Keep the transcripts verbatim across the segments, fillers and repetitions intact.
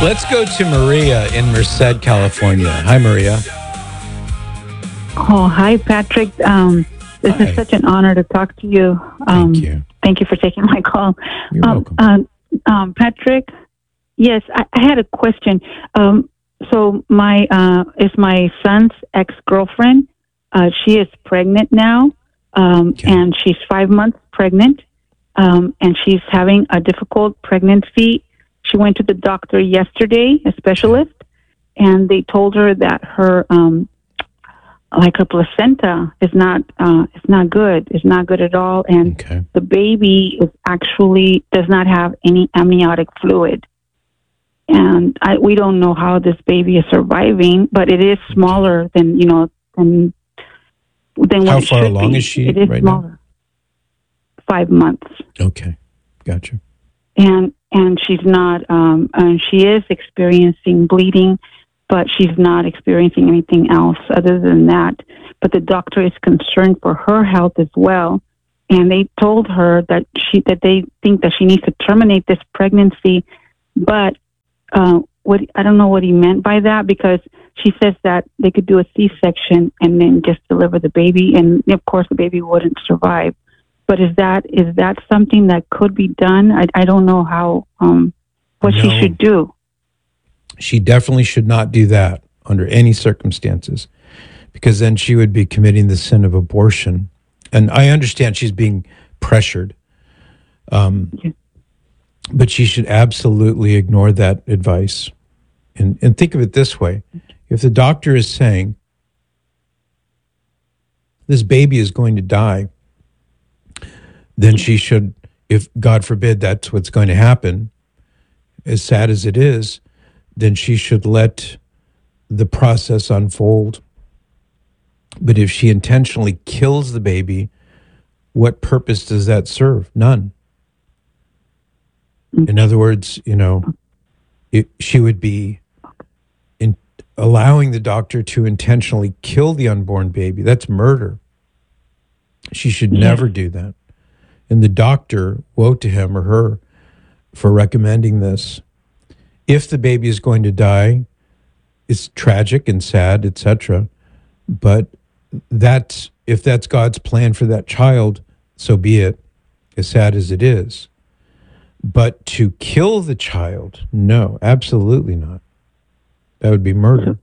Let's go to Maria in Merced, California. Hi, Maria. Oh, hi, Patrick. Um, this Hi. is such an honor to talk to you. Um, Thank you. Thank you for taking my call. You're um, welcome. Uh, um, Patrick, yes, I, I had a question. Um, so my uh, is my son's ex-girlfriend. Uh, she is pregnant now, um, Okay. and she's five months pregnant, um, and she's having a difficult pregnancy. She went to the doctor yesterday, a specialist, and they told her that her um, like her placenta is not uh, it's not good. It's not good at all, and Okay. the baby is actually does not have any amniotic fluid. And I, we don't know how this baby is surviving, but it is smaller than you know than than what How it far should along be. is she It is right now? smaller. Five months, Okay. Gotcha. and and she's not. Um, and she is experiencing bleeding, but she's not experiencing anything else other than that. But the doctor is concerned for her health as well, and they told her that she that they think that she needs to terminate this pregnancy. But uh, what I don't know what he meant by that, because she says that they could do a C-section and then just deliver the baby, and of course the baby wouldn't survive. But is that is that something that could be done? I, I don't know how um, what she No. should do. She definitely should not do that under any circumstances, because then she would be committing the sin of abortion. And I understand she's being pressured, um, Yeah. but she should absolutely ignore that advice. And, and think of it this way. If the doctor is saying, this baby is going to die, then she should, if God forbid that's what's going to happen, as sad as it is, then she should let the process unfold. But if she intentionally kills the baby, what purpose does that serve? None. In other words, you know, it, she would be in allowing the doctor to intentionally kill the unborn baby. That's murder. She should Yes. never do that. And the doctor, woe to him or her for recommending this. If the baby is going to die, it's tragic and sad, et cetera. But that's if that's God's plan for that child, so be it, as sad as it is. But to kill the child, no, absolutely not. That would be murder.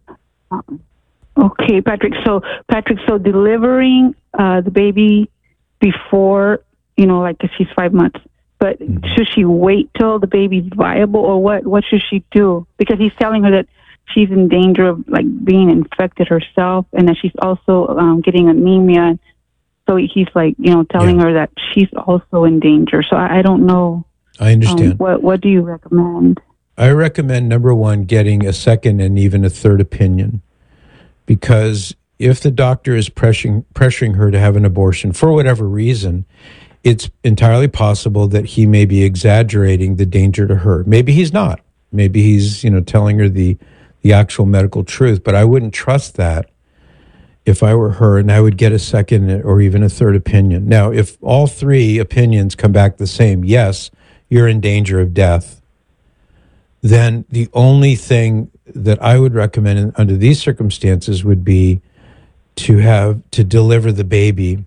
Okay, Patrick. So, Patrick, so delivering uh, the baby before, you know, like if she's five months, but Mhm. should she wait till the baby's viable, or what? What should she do? Because he's telling her that she's in danger of like being infected herself, and that she's also um, getting anemia. So he's like, you know, telling Yeah. her that she's also in danger. So I, I don't know. I understand. Um, what What do you recommend? I recommend, number one, getting a second and even a third opinion, because if the doctor is pressuring pressuring her to have an abortion for whatever reason, it's entirely possible that he may be exaggerating the danger to her. Maybe he's not. Maybe he's, you know, telling her the the actual medical truth. But I wouldn't trust that if I were her, and I would get a second or even a third opinion. Now, if all three opinions come back the same, yes, you're in danger of death, then the only thing that I would recommend in, under these circumstances would be to have to deliver the baby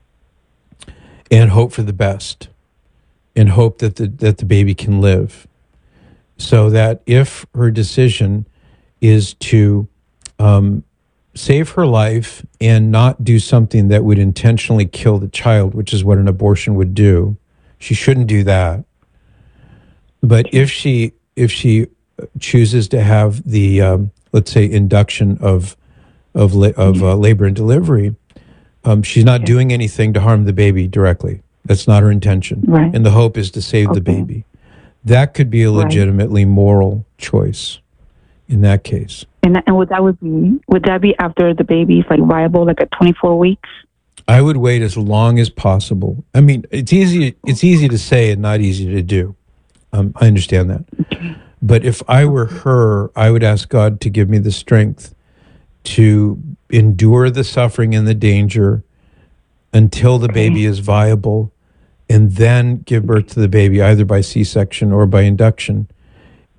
and hope for the best, and hope that the that the baby can live, so that if her decision is to um, save her life and not do something that would intentionally kill the child, which is what an abortion would do, she shouldn't do that. But if she if she chooses to have the um, let's say induction of of la- of uh, labor and delivery, um, she's not Okay. doing anything to harm the baby directly. That's not her intention. Right. And the hope is to save the Okay. baby. That could be a Right. legitimately moral choice in that case. And that, and would that would be would that be after the baby's like viable, like at twenty-four weeks? I would wait as long as possible. I mean, it's easy. It's easy to say and not easy to do. Um, I understand that. Okay. But if I were her, I would ask God to give me the strength to endure the suffering and the danger until the Okay. baby is viable, and then give birth to the baby either by C-section or by induction.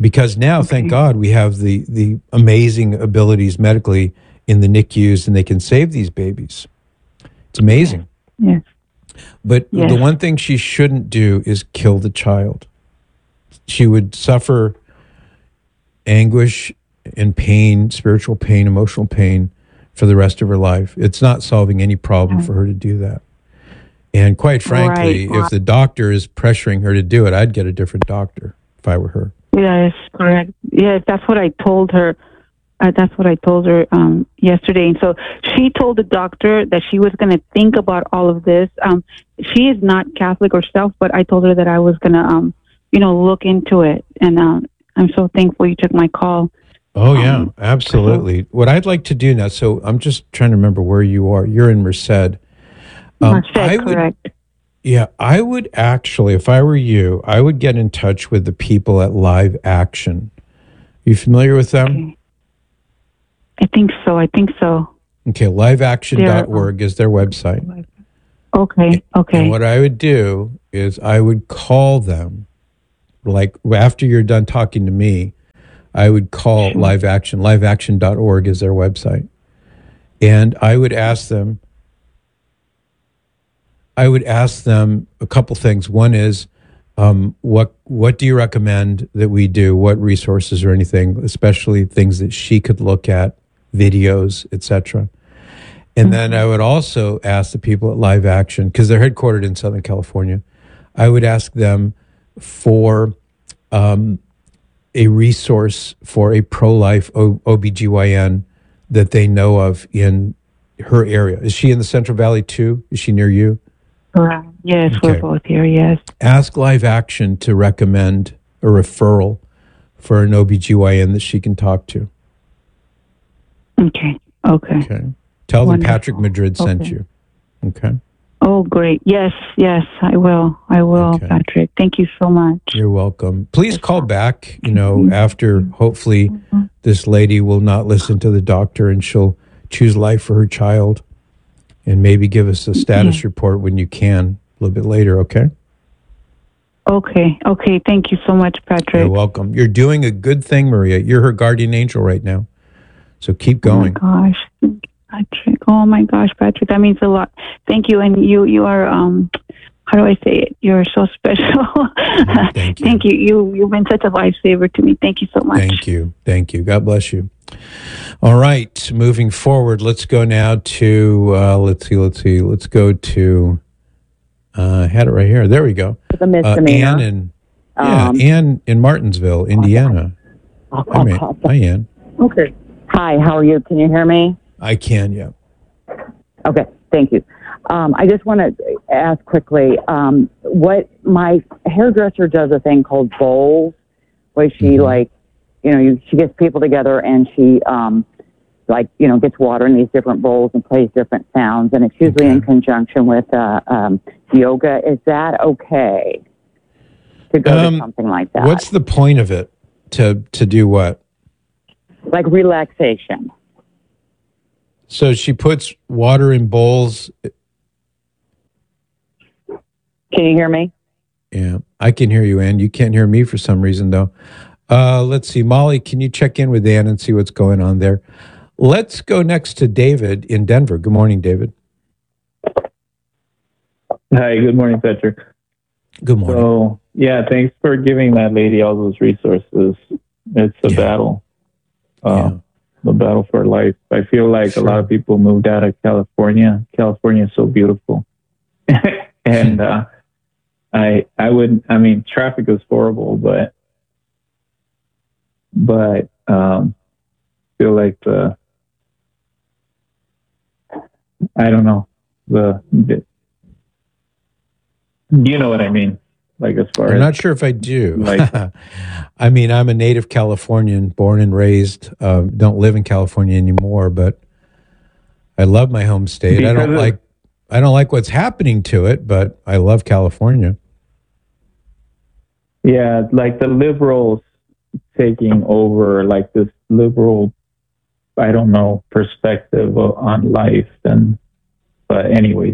Because now, thank Okay. God, we have the the amazing abilities medically in the N I C Us, and they can save these babies. It's amazing. Yes. But Yes. the one thing she shouldn't do is kill the child. She would suffer anguish and pain, spiritual pain, emotional pain for the rest of her life. It's not solving any problem for her to do that. And quite frankly, Right. if the doctor is pressuring her to do it, I'd get a different doctor if I were her. Yes, correct. Yes, that's what I told her. Uh, that's what I told her um, yesterday. And so she told the doctor that she was going to think about all of this. Um, she is not Catholic herself, but I told her that I was going to, um, you know, look into it. And um, I'm so thankful you took my call. Oh, yeah, Um, absolutely. What I'd like to do now, so I'm just trying to remember where you are. You're in Merced. Um, Merced, I would, correct. yeah, I would actually, if I were you, I would get in touch with the people at Live Action. You familiar with them? Okay. I think so. I think so. Okay, live action dot org is their website. Okay, okay. And what I would do is I would call them, like after you're done talking to me, I would call Sure. Live Action. live action dot org is their website. And I would ask them, I would ask them a couple things. One is, um, what what do you recommend that we do? What resources or anything, especially things that she could look at, videos, et cetera. And mm-hmm. then I would also ask the people at Live Action, because they're headquartered in Southern California, I would ask them for um, a resource for a pro-life o- O B G Y N that they know of in her area. Is she in the Central Valley too? Is she near you? Correct. Yes, Okay. we're both here, yes. Ask Live Action to recommend a referral for an O B G Y N that she can talk to. Okay, okay. Okay. Tell Wonderful. them Patrick Madrid sent Okay. you. Okay. Oh, great. Yes, yes, I will. I will, Okay. Patrick. Thank you so much. You're welcome. Please call back, you know, after hopefully this lady will not listen to the doctor and she'll choose life for her child, and maybe give us a status Yeah. report when you can a little bit later, okay? Okay, okay. Thank you so much, Patrick. You're welcome. You're doing a good thing, Maria. You're her guardian angel right now. So keep going. Oh my gosh, Patrick. Oh my gosh, Patrick. That means a lot. Thank you. And you, you are, um, how do I say it? You're so special. Thank you. Thank you. You, you've been such a lifesaver to me. Thank you so much. Thank you. Thank you. God bless you. All right. Moving forward, let's go now to, uh, let's see, let's see. Let's go to, uh, I had it right here. There we go. The Uh, misdemeanor. Ann in, yeah, Um, Ann in Martinsville, Indiana. Hi, man. Hi, Ann. Okay. Hi, how are you? Can you hear me? I can, yeah. Okay, thank you. Um, I just want to ask quickly, um, what my hairdresser does a thing called bowls, where she Mhm. like, you know, you, she gets people together and she, um, like, you know, gets water in these different bowls and plays different sounds, and it's usually Okay. in conjunction with uh, um, yoga. Is that okay to go Um, to something like that? What's the point of it? To to do what? Like relaxation. So she puts water in bowls. Can you hear me? Yeah, I can hear you, Ann. You can't hear me for some reason, though. Uh, let's see. Molly, can you check in with Ann and see what's going on there? Let's go next to David in Denver. Good morning, David. Hi, good morning, Patrick. Good morning. So, yeah, thanks for giving that lady all those resources. It's a Yeah. battle, uh, Yeah. the battle for life. I feel like Sure. a lot of people moved out of California. California is so beautiful. and uh, I, I would, I mean, traffic is horrible, but, but um, feel like the, I don't know, the, the you know what I mean? Like as far I'm as not sure if I do. Like- I mean, I'm a native Californian, born and raised. Uh, don't live in California anymore, but I love my home state. I Because don't of- like, I don't like what's happening to it, but I love California. yeah, like the liberals taking over, like this liberal, I don't know, perspective o- on life. And but anyways,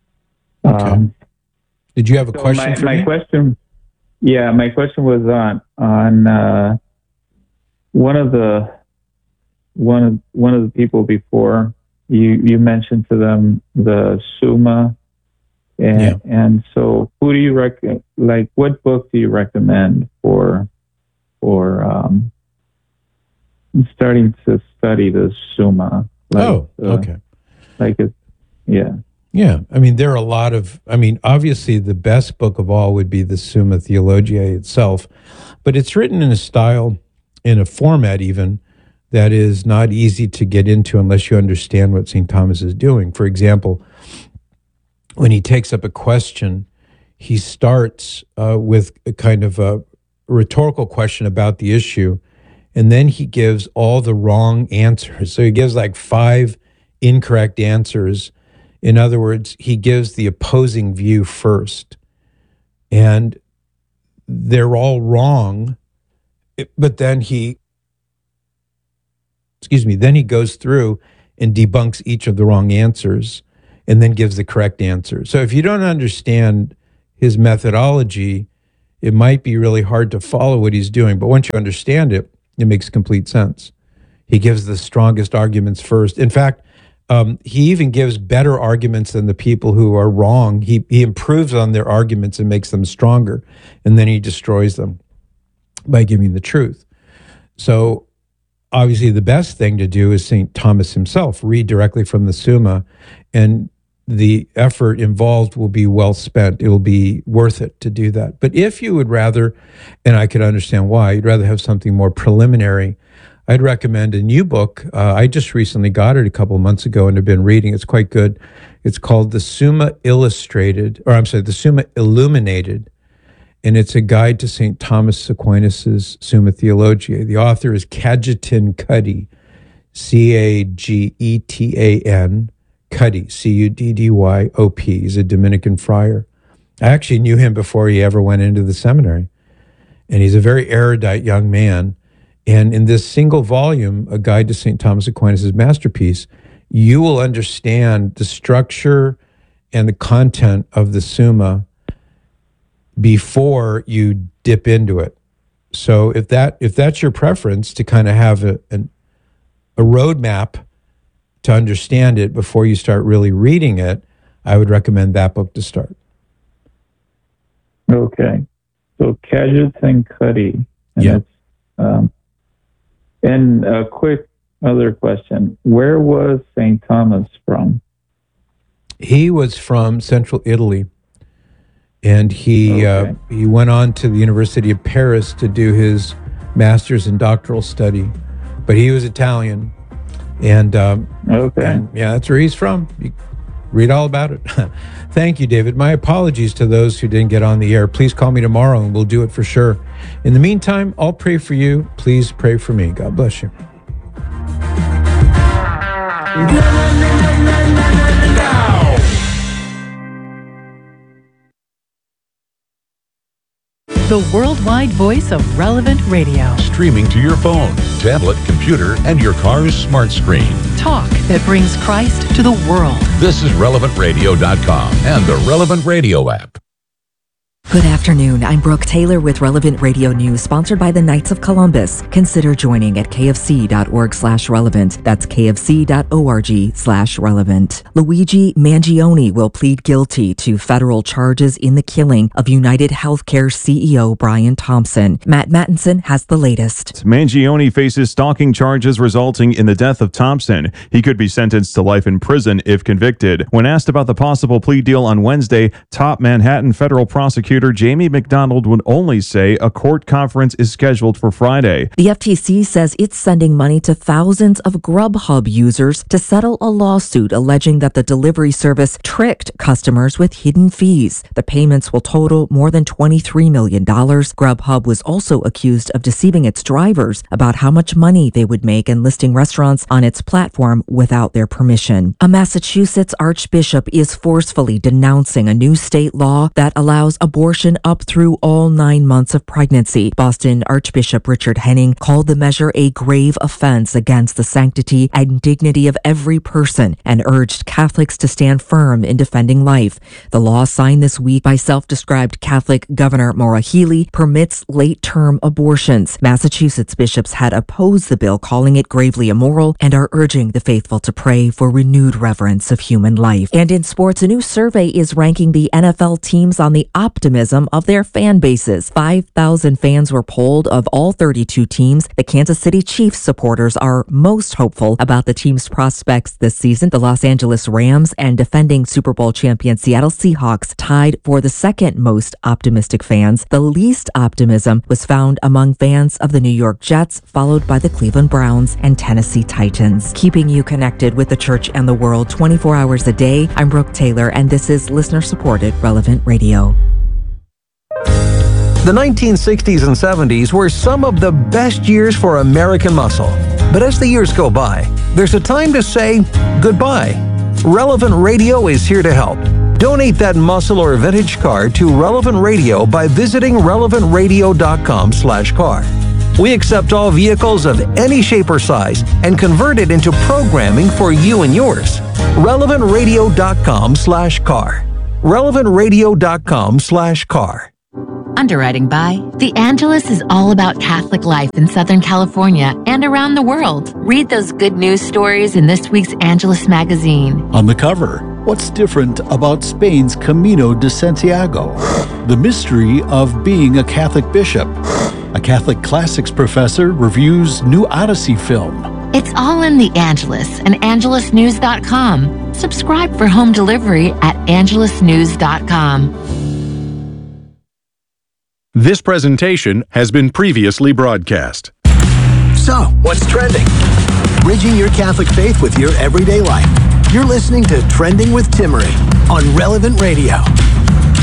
Okay. um, Did you have a so question my, for my me? question, yeah, my question was on on uh, one of the one of one of the people before you you mentioned to them the Summa, and Yeah. and so who do you rec like what book do you recommend for for um, starting to study the Summa? Like, Oh, uh, okay. Like it, yeah. Yeah, I mean, there are a lot of, I mean, obviously the best book of all would be the Summa Theologiae itself, but it's written in a style, in a format even, that is not easy to get into unless you understand what Saint Thomas is doing. For example, when he takes up a question, he starts uh, with a kind of a rhetorical question about the issue, and then he gives all the wrong answers. So he gives like five incorrect answers. In other words, he gives the opposing view first, and they're all wrong. But then he, excuse me, then he goes through and debunks each of the wrong answers and then gives the correct answer. So if you don't understand his methodology, it might be really hard to follow what he's doing. But once you understand it, it makes complete sense. He gives the strongest arguments first. In fact, Um, he even gives better arguments than the people who are wrong. He he improves on their arguments and makes them stronger, and then he destroys them by giving the truth. So obviously the best thing to do is Saint Thomas himself, read directly from the Summa, and the effort involved will be well spent. It will be worth it to do that. But if you would rather, and I could understand why, you'd rather have something more preliminary, I'd recommend a new book. Uh, I just recently got it a couple of months ago and have been reading. It's quite good. It's called The Summa Illustrated, or I'm sorry, The Summa Illuminated, and it's a guide to Saint Thomas Aquinas' Summa Theologiae. The author is Cajetan Cuddy, C A G E T A N, Cuddy, C U D D Y O P. He's a Dominican friar. I actually knew him before he ever went into the seminary, and he's a very erudite young man. And in this single volume, A Guide to Saint Thomas Aquinas' Masterpiece, you will understand the structure and the content of the Summa before you dip into it. So if that if that's your preference, to kind of have a, an, a roadmap to understand it before you start really reading it, I would recommend that book to start. Okay. So Cajetan Cuddy. And Yeah. it's, um, and a quick other question. Where was Saint Thomas from? He was from central Italy, and he Okay. uh, he went on to the University of Paris to do his master's in doctoral study. But he was Italian, and, um, Okay. and yeah, that's where he's from. You read all about it. Thank you, David. My apologies to those who didn't get on the air. Please call me tomorrow, and we'll do it for sure. In the meantime, I'll pray for you. Please pray for me. God bless you. The worldwide voice of Relevant Radio. Streaming to your phone, tablet, computer, and your car's smart screen. Talk that brings Christ to the world. This is relevant radio dot com and the Relevant Radio app. Good afternoon. I'm Brooke Taylor with Relevant Radio News, sponsored by the Knights of Columbus. Consider joining at kfc.org slash relevant. That's kfc.org slash relevant. Luigi Mangione will plead guilty to federal charges in the killing of United Healthcare C E O Brian Thompson. Matt Mattinson has the latest. Mangione faces stalking charges resulting in the death of Thompson. He could be sentenced to life in prison if convicted. When asked about the possible plea deal on Wednesday, top Manhattan federal prosecutor Jamie McDonald would only say a court conference is scheduled for Friday. The F T C says it's sending money to thousands of Grubhub users to settle a lawsuit alleging that the delivery service tricked customers with hidden fees. The payments will total more than twenty-three million dollars. Grubhub was also accused of deceiving its drivers about how much money they would make and listing restaurants on its platform without their permission. A Massachusetts archbishop is forcefully denouncing a new state law that allows abortion abortion up through all nine months of pregnancy. Boston Archbishop Richard Henning called the measure a grave offense against the sanctity and dignity of every person and urged Catholics to stand firm in defending life. The law signed this week by self-described Catholic Governor Maura Healey permits late-term abortions. Massachusetts bishops had opposed the bill, calling it gravely immoral, and are urging the faithful to pray for renewed reverence of human life. And in sports, a new survey is ranking the N F L teams on the optimism of their fan bases. five thousand fans were polled of all thirty-two teams. The Kansas City Chiefs supporters are most hopeful about the team's prospects this season. The Los Angeles Rams and defending Super Bowl champion Seattle Seahawks tied for the second most optimistic fans. The least optimism was found among fans of the New York Jets, followed by the Cleveland Browns and Tennessee Titans. Keeping you connected with the church and the world twenty-four hours a day, I'm Brooke Taylor, and this is listener-supported Relevant Radio. The nineteen sixties and seventies were some of the best years for American muscle. But as the years go by, there's a time to say goodbye. Relevant Radio is here to help. Donate that muscle or vintage car to Relevant Radio by visiting relevant radio dot com slash car. We accept all vehicles of any shape or size and convert it into programming for you and yours. relevant radio dot com slash car. relevant radio dot com slash car. Underwriting by The Angelus is all about Catholic life in Southern California and around the world. Read those good news stories in this week's Angelus magazine. On the cover, what's different about Spain's Camino de Santiago? The mystery of being a Catholic bishop. A Catholic classics professor reviews new Odyssey film. It's all in The Angelus and angelus news dot com. Subscribe for home delivery at angelus news dot com. This presentation has been previously broadcast. So, what's trending? Bridging your Catholic faith with your everyday life. You're listening to Trending with Timmerie on Relevant Radio.